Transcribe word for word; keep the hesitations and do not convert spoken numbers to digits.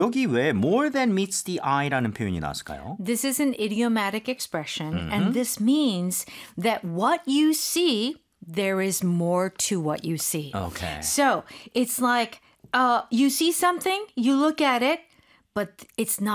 여기 왜 more than meets the eye라는 표현이 나왔을까요? This is an idiomatic expression, mm-hmm. and this means that what you see, there is more to what you see. Okay. So it's like uh, you see something, you look at it, but it's not